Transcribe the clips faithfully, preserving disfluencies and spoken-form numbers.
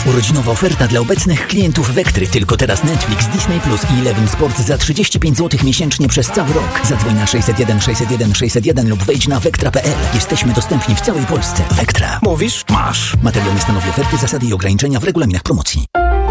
Urodzinowa oferta dla obecnych klientów Vectry. Tylko teraz Netflix, Disney Plus i Eleven Sport za trzydzieści pięć złotych miesięcznie przez cały rok. Zadzwoń na sześćset jeden sześćset jeden sześćset jeden lub wejdź na vectra kropka p l. Jesteśmy dostępni w całej Polsce. Vectra. Mówisz? Masz. Materiał nie stanowi oferty, zasady i ograniczenia w regulaminach promocji.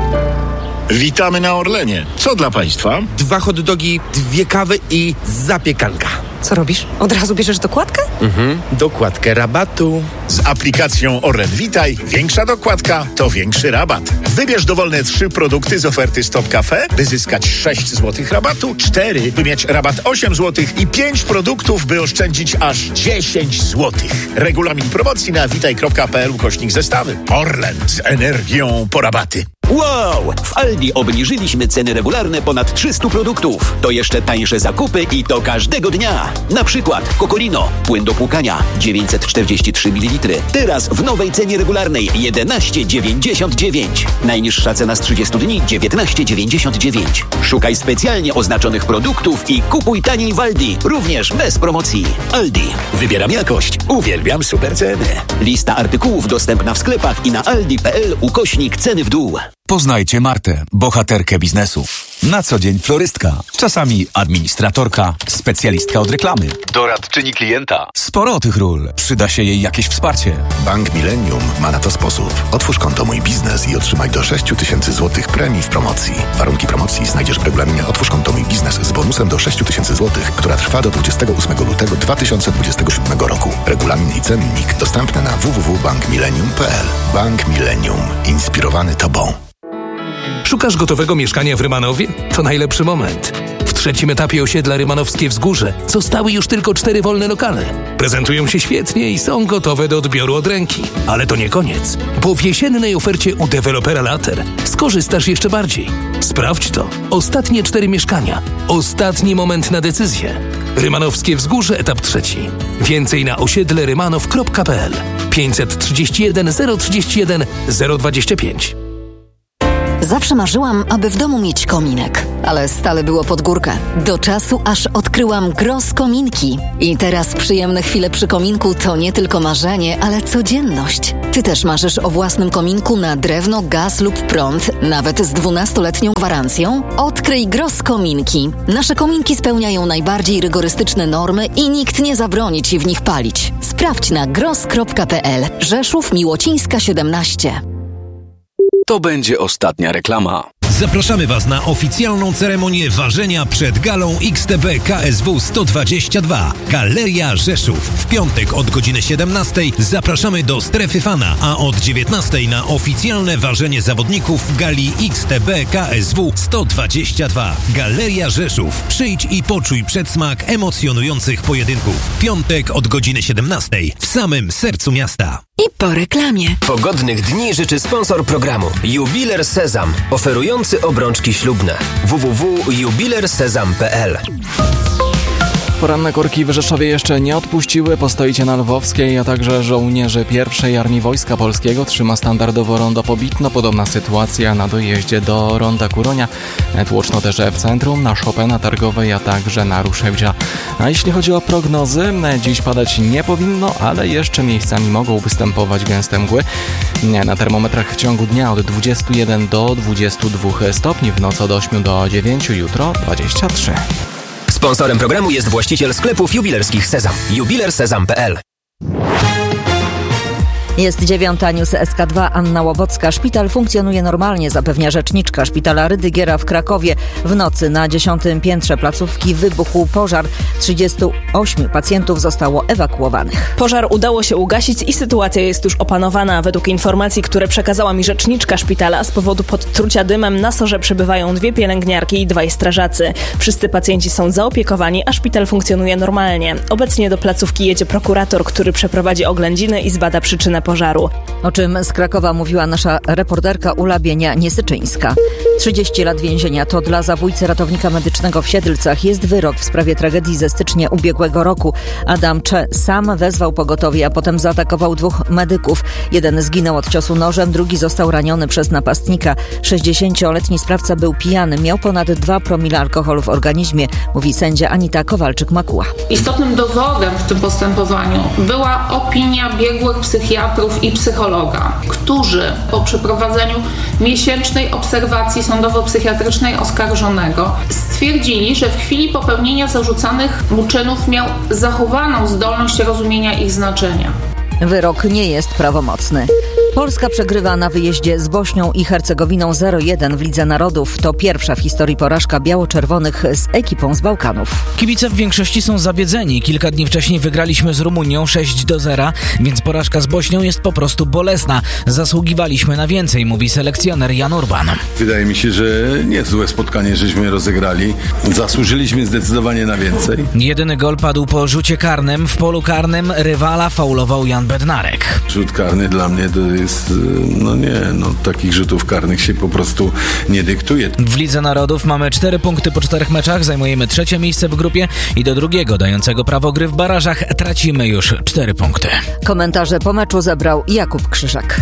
Witamy na Orlenie. Co dla Państwa? Dwa hot dogi, dwie kawy i zapiekanka. Co robisz? Od razu bierzesz dokładkę? Mhm, dokładkę rabatu. Z aplikacją Orlen Witaj większa dokładka to większy rabat. Wybierz dowolne trzy produkty z oferty Stop Cafe, by zyskać sześć złotych rabatu, cztery, by mieć rabat osiem złotych i pięć produktów, by oszczędzić aż dziesięć złotych. Regulamin promocji na witaj kropka p l ukośnik zestawy. Orlen z energią po rabaty. Wow! W Aldi obniżyliśmy ceny regularne ponad trzystu produktów. To jeszcze tańsze zakupy i to każdego dnia. Na przykład Kokolino, płyn do płukania dziewięćset czterdzieści trzy mililitry. Teraz w nowej cenie regularnej jedenaście dziewięćdziesiąt dziewięć. Najniższa cena z trzydziestu dni dziewiętnaście dziewięćdziesiąt dziewięć. Szukaj specjalnie oznaczonych produktów i kupuj taniej w Aldi, również bez promocji. Aldi. Wybieram jakość. Uwielbiam super ceny. Lista artykułów dostępna w sklepach i na aldi kropka p l ukośnik ceny w dół. Poznajcie Martę, bohaterkę biznesu. Na co dzień florystka, czasami administratorka, specjalistka od reklamy, doradczyni klienta. Sporo tych ról. Przyda się jej jakieś wsparcie. Bank Millennium ma na to sposób. Otwórz konto Mój Biznes i otrzymaj do sześć tysięcy złotych premii w promocji. Warunki promocji znajdziesz w regulaminie Otwórz konto Mój Biznes z bonusem do sześć tysięcy złotych, która trwa do dwudziestego ósmego lutego dwa tysiące dwudziestego siódmego roku. Regulamin i cennik dostępny na w w w kropka bank millennium kropka p l. Bank Millennium. Inspirowany Tobą. Szukasz gotowego mieszkania w Rymanowie? To najlepszy moment. W trzecim etapie osiedla Rymanowskie Wzgórze zostały już tylko cztery wolne lokale. Prezentują się świetnie i są gotowe do odbioru od ręki. Ale to nie koniec, bo w jesiennej ofercie u dewelopera Later skorzystasz jeszcze bardziej. Sprawdź to. Ostatnie cztery mieszkania. Ostatni moment na decyzję. Rymanowskie Wzgórze, etap trzeci. Więcej na osiedle rymanow kropka p l. pięćset trzydzieści jeden zero trzydzieści jeden zero dwadzieścia pięć. Zawsze marzyłam, aby w domu mieć kominek, ale stale było pod górkę. Do czasu, aż odkryłam Gross Kominki. I teraz przyjemne chwile przy kominku to nie tylko marzenie, ale codzienność. Ty też marzysz o własnym kominku na drewno, gaz lub prąd, nawet z dwunastoletnią gwarancją? Odkryj Gross Kominki. Nasze kominki spełniają najbardziej rygorystyczne normy i nikt nie zabroni Ci w nich palić. Sprawdź na gross kropka p l. Rzeszów, Miłocińska siedemnaście. To będzie ostatnia reklama. Zapraszamy Was na oficjalną ceremonię ważenia przed galą X T B K S W sto dwadzieścia dwa. Galeria Rzeszów. W piątek od godziny siedemnastej zapraszamy do Strefy Fana, a od dziewiętnastej na oficjalne ważenie zawodników gali X T B K S W sto dwadzieścia dwa. Galeria Rzeszów. Przyjdź i poczuj przedsmak emocjonujących pojedynków. Piątek od godziny siedemnastej w samym sercu miasta. I po reklamie. Pogodnych dni życzy sponsor programu Jubiler Sezam, oferujący obrączki ślubne. w w w kropka jubiler sezam kropka p l. Poranne korki w Rzeszowie jeszcze nie odpuściły. Postoicie na Lwowskiej, a także żołnierze pierwszej Armii Wojska Polskiego trzyma standardowo rondo Pobitno. Podobna sytuacja na dojeździe do ronda Kuronia. Tłoczno też w centrum, na Chopina Targowej, a także na Ruszewdzia. A jeśli chodzi o prognozy, dziś padać nie powinno, ale jeszcze miejscami mogą występować gęste mgły. Na termometrach w ciągu dnia od dwudziestu jeden do dwudziestu dwóch stopni, w nocy od ośmiu do dziewięciu, jutro dwadzieścia trzy. Sponsorem programu jest właściciel sklepów jubilerskich Sezam. jubiler sezam kropka p l. Jest dziewiąta, news S K dwa, Anna Łowocka. Szpital funkcjonuje normalnie, zapewnia rzeczniczka szpitala Rydygiera w Krakowie. W nocy na dziesiątym piętrze placówki wybuchł pożar. trzydziestu ośmiu pacjentów zostało ewakuowanych. Pożar udało się ugasić i sytuacja jest już opanowana. Według informacji, które przekazała mi rzeczniczka szpitala, z powodu podtrucia dymem na sorze przebywają dwie pielęgniarki i dwaj strażacy. Wszyscy pacjenci są zaopiekowani, a szpital funkcjonuje normalnie. Obecnie do placówki jedzie prokurator, który przeprowadzi oględziny i zbada przyczynę pożaru. O czym z Krakowa mówiła nasza reporterka Ula Bienia-Niesyczyńska. trzydzieści lat więzienia to dla zabójcy ratownika medycznego w Siedlcach jest wyrok w sprawie tragedii ze stycznia ubiegłego roku. Adam Cze sam wezwał pogotowie, a potem zaatakował dwóch medyków. Jeden zginął od ciosu nożem, drugi został raniony przez napastnika. sześćdziesięcioletni sprawca był pijany, miał ponad dwa promile alkoholu w organizmie, mówi sędzia Anita Kowalczyk-Makuła. Istotnym dowodem w tym postępowaniu była opinia biegłych psychiatrów psychiatrów i psychologa, którzy po przeprowadzeniu miesięcznej obserwacji sądowo-psychiatrycznej oskarżonego stwierdzili, że w chwili popełnienia zarzucanych mu czynów miał zachowaną zdolność rozumienia ich znaczenia. Wyrok nie jest prawomocny. Polska przegrywa na wyjeździe z Bośnią i Hercegowiną zero jeden w Lidze Narodów. To pierwsza w historii porażka biało-czerwonych z ekipą z Bałkanów. Kibice w większości są zawiedzeni. Kilka dni wcześniej wygraliśmy z Rumunią sześć do zera, więc porażka z Bośnią jest po prostu bolesna. Zasługiwaliśmy na więcej, mówi selekcjoner Jan Urban. Wydaje mi się, że niezłe spotkanie żeśmy rozegrali. Zasłużyliśmy zdecydowanie na więcej. Jedyny gol padł po rzucie karnym. W polu karnym rywala faulował Jan Bednarek. Rzut karny dla mnie to jest, no nie, no takich rzutów karnych się po prostu nie dyktuje. W Lidze Narodów mamy cztery punkty po czterech meczach, zajmujemy trzecie miejsce w grupie i do drugiego, dającego prawo gry w barażach, tracimy już cztery punkty. Komentarze po meczu zebrał Jakub Krzyżak.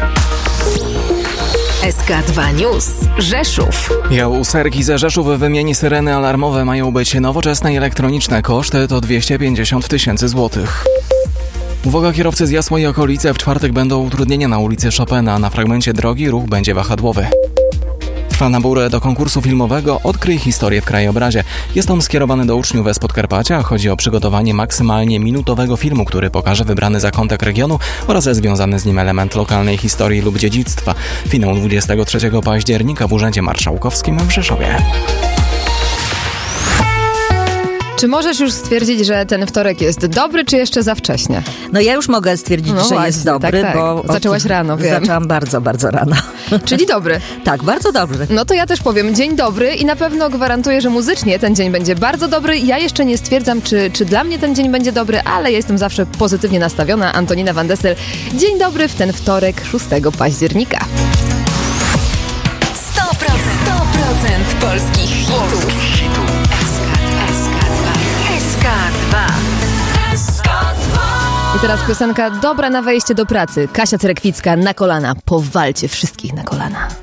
S K dwa News. Rzeszów. Userki ze Rzeszów wymieni syreny alarmowe. Mają być nowoczesne i elektroniczne. Koszty to dwieście pięćdziesiąt tysięcy złotych. Uwaga, kierowcy z Jasła i okolice, w czwartek będą utrudnienia na ulicy Chopina. Na fragmencie drogi ruch będzie wahadłowy. Trwa nabór do konkursu filmowego Odkryj historię w krajobrazie. Jest on skierowany do uczniów z Podkarpacia. Chodzi o przygotowanie maksymalnie minutowego filmu, który pokaże wybrany zakątek regionu oraz związany z nim element lokalnej historii lub dziedzictwa. Finał dwudziestego trzeciego października w Urzędzie Marszałkowskim w Rzeszowie. Czy możesz już stwierdzić, że ten wtorek jest dobry, czy jeszcze za wcześnie? No ja już mogę stwierdzić, no że właśnie, jest dobry, tak, tak. bo... Zaczęłaś rano, wiem. Zaczęłam bardzo, bardzo rano. Czyli dobry. Tak, bardzo dobry. No to ja też powiem, dzień dobry i na pewno gwarantuję, że muzycznie ten dzień będzie bardzo dobry. Ja jeszcze nie stwierdzam, czy, czy dla mnie ten dzień będzie dobry, ale ja jestem zawsze pozytywnie nastawiona. Antonina Van Dessel. Dzień dobry w ten wtorek, szóstego października. sto procent, sto procent polskich hitów. S K dwa. I teraz piosenka dobra na wejście do pracy. Kasia Cerekwicka, Na kolana. Powalcie wszystkich na kolana.